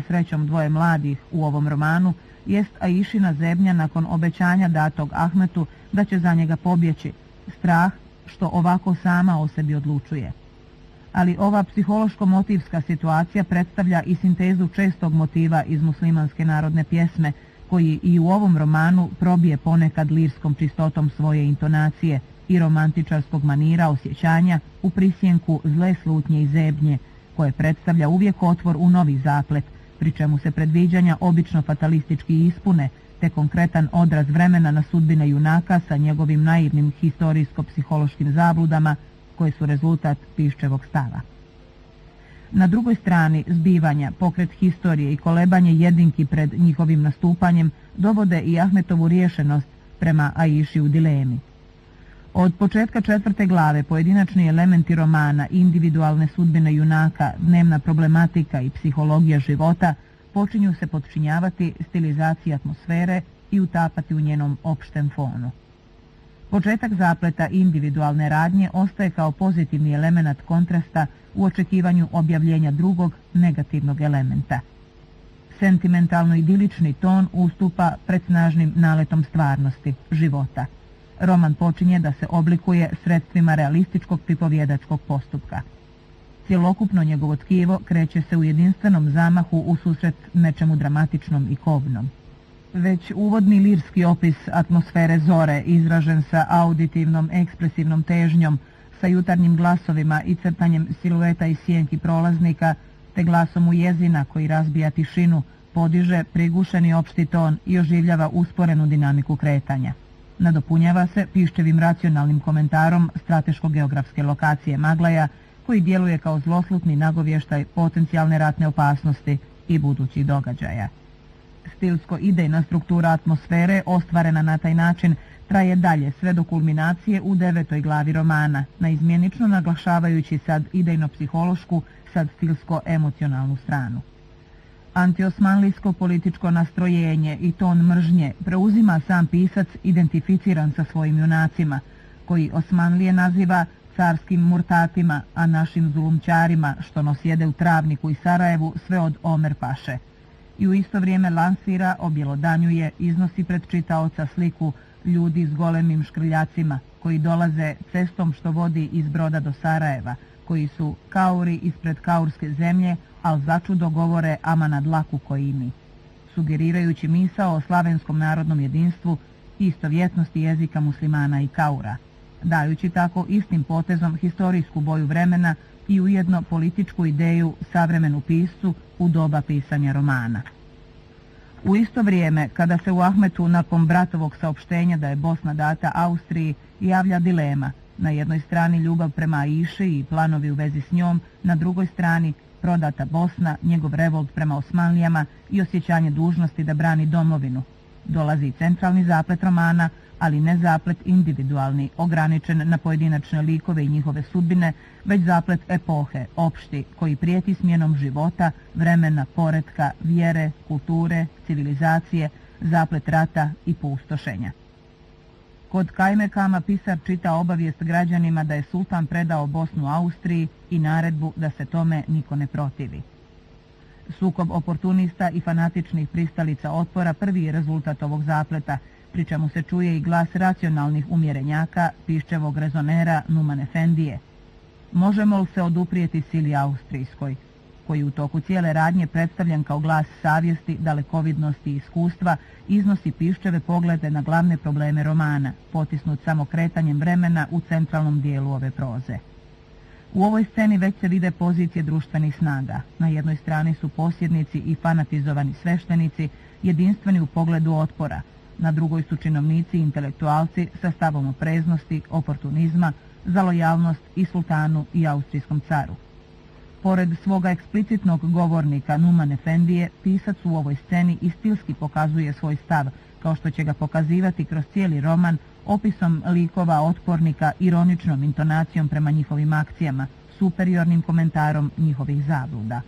srećom dvoje mladih u ovom romanu, jest Aishina zebnja nakon obećanja datog Ahmetu da će za njega pobjeći, strah što ovako sama o sebi odlučuje. Ali ova psihološko-motivska situacija predstavlja i sintezu čestog motiva iz muslimanske narodne pjesme, koji i u ovom romanu probije ponekad lirskom čistotom svoje intonacije i romantičarskog manira osjećanja u prisjenku zle slutnje i zebnje, koje predstavlja uvijek otvor u novi zaplet, pri čemu se predviđanja obično fatalistički ispune, te konkretan odraz vremena na sudbine junaka sa njegovim naivnim historijsko-psihološkim zabludama, koje su rezultat Piščevog stava. Na drugoj strani zbivanja, pokret historije i kolebanje jedinki pred njihovim nastupanjem dovode i Ahmetovu riješenost prema Aiši u dilemi. Od početka 4. glave pojedinačni elementi romana, individualne sudbine junaka, dnevna problematika i psihologija života počinju se potčinjavati stilizaciji atmosfere i utapati u njenom opštem fonu. Početak zapleta individualne radnje ostaje kao pozitivni element kontrasta u očekivanju objavljenja drugog, negativnog elementa. Sentimentalno-idilični ton ustupa pred snažnim naletom stvarnosti, života. Roman počinje da se oblikuje sredstvima realističkog pripovjedačkog postupka. Cjelokupno njegovo tkivo kreće se u jedinstvenom zamahu u susret nečemu dramatičnom i kobnom. Već uvodni lirski opis atmosfere zore, izražen sa auditivnom, ekspresivnom težnjom, sa jutarnjim glasovima i crtanjem silueta i sjenki prolaznika, te glasom ujezina koji razbija tišinu, podiže prigušeni opšti ton i oživljava usporenu dinamiku kretanja. Nadopunjava se Piščevim racionalnim komentarom strateško-geografske lokacije Maglaja, koji djeluje kao zloslutni nagovještaj potencijalne ratne opasnosti i budućih događaja. Stilsko-idejna struktura atmosfere, ostvarena na taj način, traje dalje sve do kulminacije u 9. glavi romana, naizmjenično naglašavajući sad idejno-psihološku, sad stilsko-emocionalnu stranu. Antiosmanlijsko političko nastrojenje i ton mržnje preuzima sam pisac identificiran sa svojim junacima, koji Osmanlije naziva carskim murtatima, a našim zulumčarima, što nos jede u Travniku i Sarajevu sve od Omer Paše. I u isto vrijeme lansira, objelodanjuje, iznosi pred čitaoca sliku ljudi s golemim škrljacima, koji dolaze cestom što vodi iz Broda do Sarajeva, koji su kauri ispred kaurske zemlje, al začudo govore ama dlaku koji mi, sugerirajući misao o slavenskom narodnom jedinstvu i istovjetnosti jezika muslimana i kaura, dajući tako istim potezom historijsku boju vremena i ujedno političku ideju savremenu piscu u doba pisanja romana. U isto vrijeme, kada se u Ahmetu nakon bratovog saopštenja da je Bosna data Austriji, javlja dilema, na jednoj strani ljubav prema Aiši i planovi u vezi s njom, na drugoj strani prodata Bosna, njegov revolt prema Osmanlijama i osjećanje dužnosti da brani domovinu. Dolazi centralni zaplet romana, ali ne zaplet individualni, ograničen na pojedinačne likove i njihove sudbine, već zaplet epohe, opšti, koji prijeti smjenom života, vremena, poretka, vjere, kulture, civilizacije, zaplet rata i pustošenja. Kod Kajmekama pisar čita obavijest građanima da je sultan predao Bosnu Austriji i naredbu da se tome niko ne protivi. Sukob oportunista i fanatičnih pristalica otpora prvi je rezultat ovog zapleta, pri čemu se čuje i glas racionalnih umjerenjaka, Piščevog rezonera Numan Efendije. Možemo li se oduprijeti sili austrijskoj, koji u toku cijele radnje predstavljen kao glas savjesti, dalekovidnosti i iskustva, iznosi Piščeve poglede na glavne probleme romana, potisnut samo kretanjem vremena u centralnom dijelu ove proze. U ovoj sceni već se vide pozicije društvenih snaga. Na jednoj strani su posjednici i fanatizovani sveštenici, jedinstveni u pogledu otpora, na drugoj su činovnici i intelektualci sa stavom opreznosti, oportunizma, za lojalnost i sultanu i austrijskom caru. Pored svoga eksplicitnog govornika Numan Efendije, pisac u ovoj sceni i stilski pokazuje svoj stav, kao što će ga pokazivati kroz cijeli roman, opisom likova otpornika, ironičnom intonacijom prema njihovim akcijama, superiornim komentarom njihovih zabluda.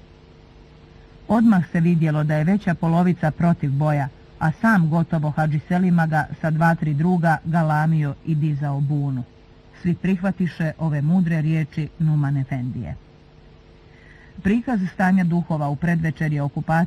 Odmah se vidjelo da je veća polovica protiv boja, a sam gotovo Hadži Selima ga sa 2-3 druga galamio i dizao bunu. Svi prihvatiše ove mudre riječi Numan Efendije. Prikaz stanja duhova u predvečerje okupacije